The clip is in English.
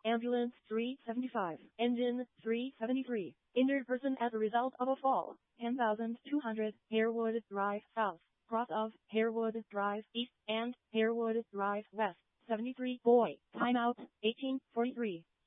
Ambulance 375. Engine 373. Injured person as a result of a fall. 10,200 Harewood Drive South. Cross of Harewood Drive East and Harewood Drive West. 73. Boy. Timeout 1843.